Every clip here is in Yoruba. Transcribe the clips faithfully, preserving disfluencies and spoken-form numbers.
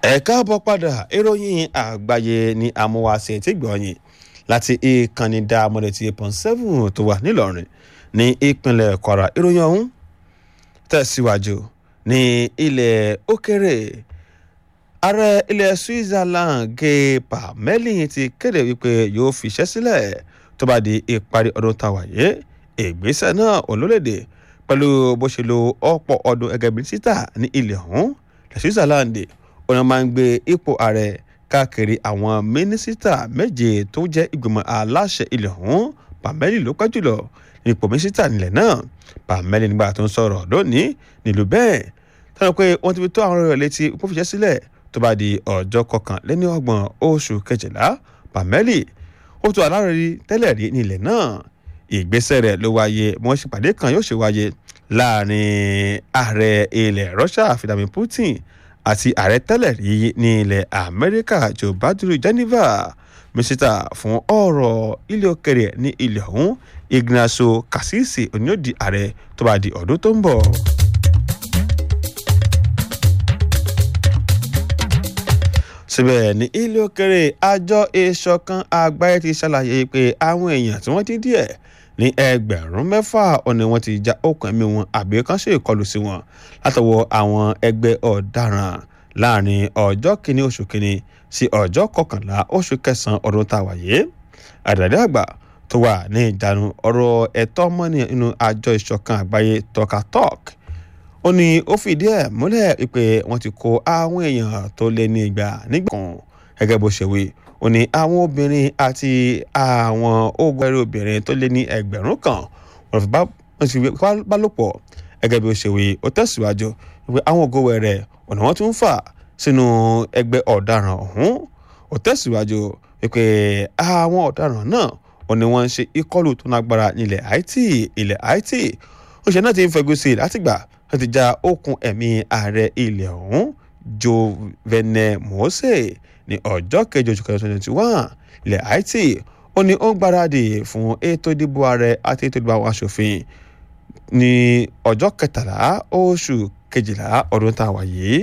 ẹ káàbọ̀ padà ìròyìn àgbáyé ní amúwáṣe tí gbọ̀nyìn láti ìkànnì Dámọ̀dé tí eight point seven tó wà nílọrin ní ìpínlẹ̀ Kwara. ìròyìn ọ̀hún tẹ̀síwájú ní ilẹ̀ òkèrè. ààrẹ ilẹ̀ Switzerland Guy Parmelin ti kéde wípé yóò fiṣẹ́ sílẹ̀ tó bá di ìparí ọdún táwàyé. ìgbésẹ̀ náà olólèdè pẹ̀lú bó ṣe lo ọ̀pọ̀ ọdún gẹ́gẹ́ bí títà ní ilẹ̀ ọ̀hún. Switzerland ọ̀nà máa ń gbé ipò ààrẹ káàkiri àwọn mínísítà méje tó jẹ́ ìgbìmọ̀ aláṣẹ ilẹ̀ ọ̀hún. Parmelin ló pẹ́ jùlọ ipò mínísítà nílẹ̀ náà. Parmelin nígbà tó ń sọ̀rọ̀ lónìí nílùú bẹ́ẹ̀ tọ́nà pé wọ́n ti fi tó àwọn ọ̀rọ̀ létí kó fiṣẹ́ sílẹ̀ tó bá di ọjọ́ kọkànléní ọgbọ̀n oṣù kejìlá. Parmelin ó tó alárẹ̀rí tẹ́lẹ̀ rí nílẹ̀ náà. ìgbésẹ̀ rẹ̀ ló wáyé bí wọ́n ṣe pàdé kan yóò ṣe wáyé láàrin ààrẹ ilẹ̀ Russia Vladimir Putin àti ààrẹ tẹ́lẹ̀ rí ní ilẹ̀ Amẹ́ríkà Joe Biden Geneva. mínísítà fún ọ̀rọ̀ ilé òkèrè ní ilẹ̀ ọ̀hún Ignacio Cassis oníyòdì ààrẹ tó bá di ọdún tó ń bọ̀. síbẹ̀ ní ilé òkèrè àjọ ìṣọ̀kan àgbáyé ti ṣàlàyé pé àwọn èèyàn tí wọ́n ti díẹ̀ ní ẹgbẹ̀rún mẹ́fà ọ̀nà wọn ti já okùn ẹ̀mí wọn àbí kan ṣe ìkọlù sí wọn látọwọ́ àwọn ẹgbẹ́ ọ̀daràn láàrin ọjọ́ kìíní oṣù kìíní sí ọjọ́ kọkànlá oṣù kẹsàn-án ọdún tá a wáyé. àdàdé àgbà tó wà ní ìjánu ọ̀rọ̀ ẹ̀tọ́ ọmọnìyàn nínú àjọ ìṣọ̀kan àgbáyé Volker Turk ó ní ó fìdí ẹ̀ múlẹ̀ pé wọ́n ti kó àwọn èèyàn tó lé ní igba nígbà kan gẹ́gẹ́ bó ṣe wí. ó ní àwọn obìnrin àti àwọn ogun ẹrú obìnrin tó lé ní ẹgbẹ̀rún kan wọ́n fi bá lò pọ̀ gẹ́gẹ́ bí ó ṣe wí. ó tẹ̀síwájú wípé àwọn ògo wẹ̀rẹ̀ ọ̀nà wọn tún fà sínú ẹgbẹ́ ọ̀daràn ọ̀hún. ó tẹ̀síwájú wípé àwọn ọ̀daràn náà ó ní wọ́n ń ṣe ìkọlù tó lágbára nílẹ̀ Haiti ilẹ̀ Haiti oṣù náà ti ń fẹ̀gùn sí i látìgbà wọ́n ti já okùn ẹ̀mí ààrẹ ilẹ̀ ọ̀hún Jovenel Moise ní ọjọ́ kẹjọ oṣù kẹjọ twenty twenty one. ilẹ̀ Haiti ó ní ó ń gbáradì fún ètò ìdìbò ààrẹ àti ètò ìdìbò àwọn aṣòfin ní ọjọ́ kẹtàlá oṣù kejìlá ọdún tá a wà yìí.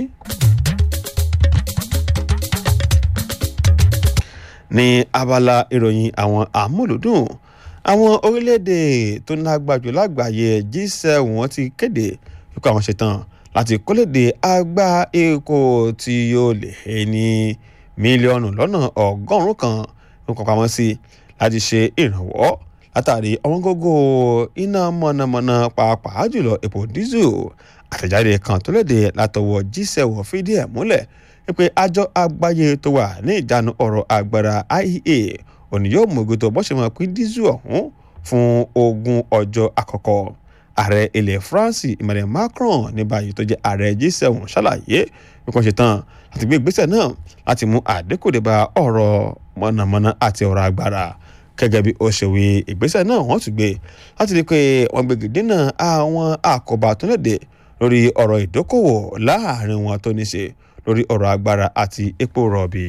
ní abala ìròyìn àwọn àmúlùdùn àwọn orílẹ̀-èdè tó lágbàjù lágbàáyé G seven wọ́n ti kéde wípé àwọn ṣetán láti kólédè àgbá epo tí yóò lé ní mílíọ̀nù lọ́nà ọgọ́rùn-ún kan ní kọ̀ọ̀kan sí láti ṣe ìrànwọ́ látàrí ọ̀wọ́ngógó iná mọ̀nàmọ́ná pàápàá jùlọ epo dísù. àtẹ̀jáde kan tó léde látọwọ́ G seven fìdí ẹ̀ múlẹ̀ wípé àjọ àgbáyé tó wà ní ìjánu ọ̀rọ̀ agbára I E A òní yóò mú ògùn tó bọ́ṣẹ̀ mọ́ pín dísù ọ̀hún fún ogún ọjọ́ àkọ́kọ́. ààrẹ ilẹ̀ France Emmanuel Macron ní báyìí tó jẹ́ ààrẹ G seven ṣàlàyé bí wọ́n ṣe tán láti gbé ìgbésẹ̀ náà láti mú àdínkù dé bá ọ̀rọ̀ mọ̀nàmọ́ná àti ọ̀rọ̀ agbára. gẹ́gẹ́ bí ó ṣe wí ìgbésẹ̀ náà wọ́n tún gbé láti rí i pé wọ́n gbé gidina àwọn àkóbá tó léde lórí ọ̀rọ̀ ìdókòwò láàárín wọn tó ní ṣe lórí ọ̀rọ̀ agbára àti epo rọ̀bì.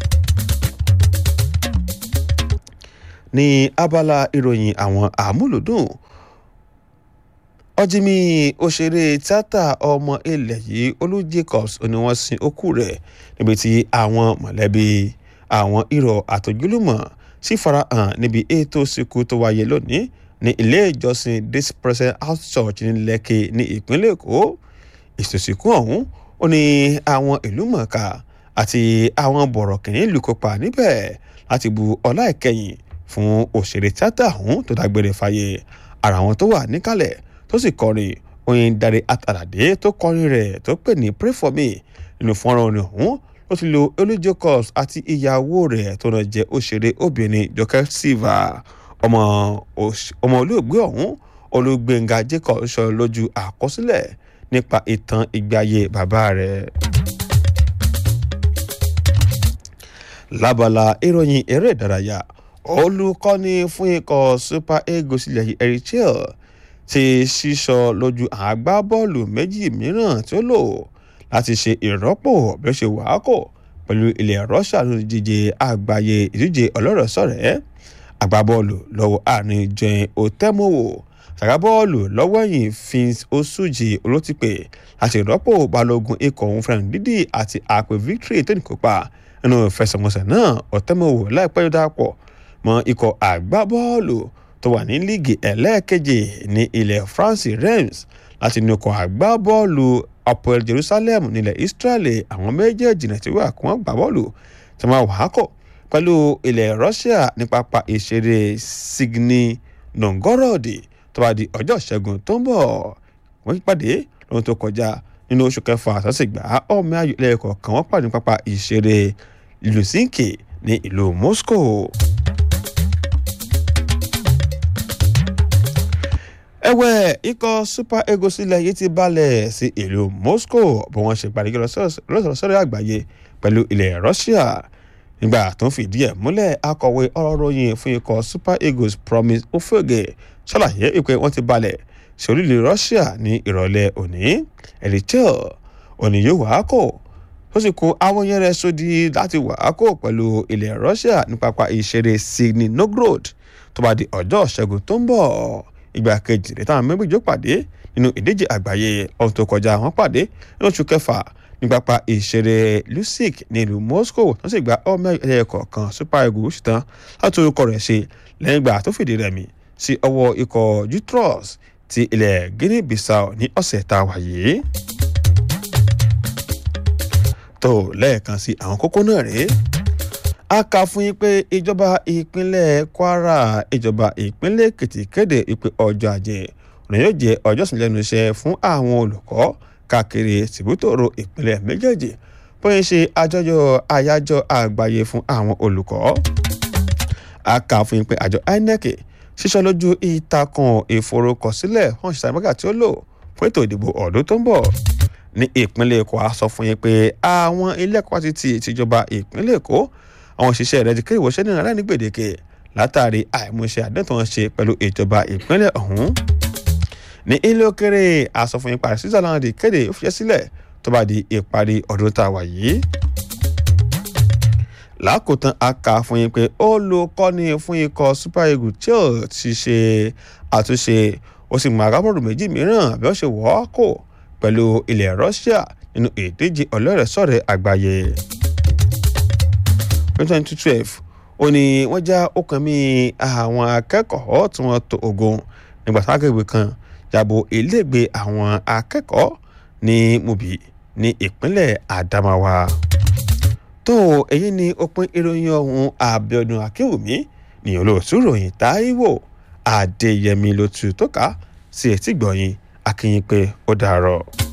ní abala ìròyìn àwọn àmúlùdùn ọ̀jìmì òṣèré tíátà ọmọ ilẹ̀ yìí Olú Jacobs ni wọ́n sin òkú rẹ̀ níbi tí àwọn mọ̀lẹ́bí àwọn irọ̀ àtòjúlùmọ̀ sì farahàn níbi ètò ìsìnkú tó wáyé lónìí ní ilé ìjọsìn This Present House Church ní Lẹ́kì ní ìpínlẹ̀ Èkó. ètò ìsìnkú ọ̀hún ó ní àwọn ìlú mọ̀ọ́ká àti àwọn bọ̀rọ̀kìnní ìlú kópa níbẹ̀ láti bu ọlá ìkẹyìn fún òṣèré tíátà ọ̀hún tó dágbére fáyé. ara àwọn tó wà níkàlẹ̀ tó sì kọrin Oyindare Àtàlàdé tó kọrin rẹ̀ tó pè ní Pray For Me nínú fọ́nrán orin ọ̀hún ló ti lo Olú Jacobs àti ìyàwó rẹ̀ tó náà jẹ́ òṣèré obìnrin Jọkẹ́ Silva. ọmọ ọmọ olóògbé ọ̀hún Olúgbénga Jacobs sọ lójú àkọsílẹ̀ nípa ìtàn ìgbé ayé bàbá rẹ̀. lábala ìròyìn eré ìdárayá olùkọ́ni fún ikọ̀ Super Eagles ilẹ̀ yìí Eric Chell ti sísọ lójú àgbábọ́ọ̀lù méjì mìíràn tí ó lò láti ṣe ìrọ́pò bí ó ṣe wàákò pẹ̀lú ilẹ̀ Russia lórí ìdíje àgbáyé ìdíje ọlọ́rọ̀ọ́sọ̀rẹ́. agbábọ́ọ̀lù lọ́wọ́ àárín Joel Otemowo ṣàgábọ́ọ̀lù lọ́wọ́ ẹ̀yìn Fins Osuji olótìpé láti rọ́pò balógun ikọ̀ òun Frank Ndidi àti àpè Victory tó ní kópa nínú ìfẹsẹ̀wọnsẹ̀ náà. Ọ̀tẹ́mọ̀wò láìpẹ́ yóò darapọ̀ mọ́ ikọ̀ àgbábọ́ọ̀lù tó wà ní líìgì ẹlẹ́ẹ̀keje ní ilẹ̀ France Reims láti ní ikọ̀ àgbábọ́ọ̀lù Hapoel Jerusalem nílẹ̀ Israeli. Àwọn méjèèjì náà ti wà kí wọ́n gbá bọ́ọ̀lù tí wọ́n wà á kọ̀ pẹ̀lú ilẹ̀ Russia ní pápá ìṣeré Nizhny Novgorod tó bá di ọjọ́ ìṣẹ́gun tó ń bọ̀. Wọ́n pàdé lọ́dún tó kọjá nínú oṣù kẹfà àtàsígbà ọmọ ayò lẹ́ẹ̀kọ̀ọ̀kan wọ́n pàdé ní pápá ìṣeré Luzhniki ní ìlú Moscow. Ẹ̀wẹ̀ ikọ̀ Super Eagles ilẹ̀ yìí ti balẹ̀ sí ìlú Moscow bí wọ́n ṣe gbàdégé lọ́sọ̀rọ̀sọ̀rọ̀ àgbáyé pẹ̀lú ilẹ̀ Russia. Nígbà tó ń fìdí ẹ̀ múlẹ̀ akọ̀wé ọ̀rọ̀ ròyìn fún ikọ̀ Super Eagles Promise Ofege ṣàlàyé pé wọ́n ti balẹ̀ sí orílẹ̀ Russia ní ìrọ̀lẹ́ òní. Eritrea òní yóò wà á kò tó sì kó àwọn yẹn rẹ̀ sódì láti wà á kò pẹ̀lú ilẹ̀ Russia ní pápá ìṣeré Nizhny Novgorod tó bá di ọjọ́ ìṣẹ́gun tó ń bọ̀. Ìgbà kejì rẹ̀ táwọn méjì pàdé nínú ìdíje àgbáyé ọdún tó kọjá wọ́n pàdé ní oṣù kẹfà ní pápá ìṣeré Luzhniki ní ìlú Moscow wọ́n sì gba ọmọ ẹ̀yẹ kọ̀ọ̀kan. Super Eagles tán láti orúkọ rẹ̀ ṣe lẹ́yìn ìgbà tó fìdí rẹmi sí ọwọ́ ikọ̀ Jutros ti ilẹ̀ Guinea Bissau ní ọ̀sẹ̀ tá a wà yìí. tó lẹ́ẹ̀kan sí àwọn kókó náà rèé. A kà fún yín pé ìjọba ìpínlẹ̀ Kwara ìjọba ìpínlẹ̀ Èkìtì kéde ìpè ọjọ́ ajé òní yóò jẹ́ ọjọ́ ìsinmi lẹ́nu iṣẹ́ fún àwọn olùkọ́ káàkiri tìbútòrò ìpínlẹ̀ méjèèjì bóyá ṣe àjọyọ̀ àyájọ́ àgbáyé fún àwọn olùkọ́. A kà fún yín pé àjọ I N E C ṣíṣọ́ lójú ìtàkùn ìforúkọsílẹ̀ wọ́n ṣiṣẹ́ àmọ́gà tí ó lò fún ètò ìdìbò ọdún tó ń bọ̀. Ní ìpínlẹ̀ Èkó a sọ fún yín pé àwọn ilé ẹ̀kọ́ títí tìjọba ìpínlẹ̀ Èkó àwọn òṣìṣẹ́ rẹ̀ ti kéré ìwọ̀ṣẹ́ nínú aláìní gbèdéke látàrí àìmúṣẹ àdéhùn tó ń ṣe pẹ̀lú ìjọba ìpínlẹ̀ ọ̀hún. Ní ilé òkèrè a sọ fún yín parí Switzerland kéde ó fiṣẹ́ sílẹ̀ tó bá di ìparí ọdún tá a wà yìí. Lákòótán a kà fún yín pé olùkọ́ni fún ikọ̀ Super Eagles Chelsea ti ṣe àtúnṣe ó sì mú agbábọ́ọ̀lù méjì mìíràn bí wọ́n ṣe wọ́ kò pẹ̀lú ilẹ̀ Russia nínú ìdíje ọlọ́rẹ̀ẹ́sọ̀rẹ́ àgbáyé. twenty twelve ó ní wọ́n já ọkàn mi àwọn akẹ́kọ̀ọ́ tí wọ́n tó ogun nígbà tí agbègbè kan yàbò iléègbé àwọn akẹ́kọ̀ọ́ ní Mubi ní ìpínlẹ̀ Adamawa. tó èyí ni òpin ìròyìn ọ̀hún Abíọ́dún Akínwùmí ní olóòtú ròyìn Táíwò Adéyẹmí ló tu tó ká sí etí gbọ̀yìn akínyìn pé ó dàárọ̀.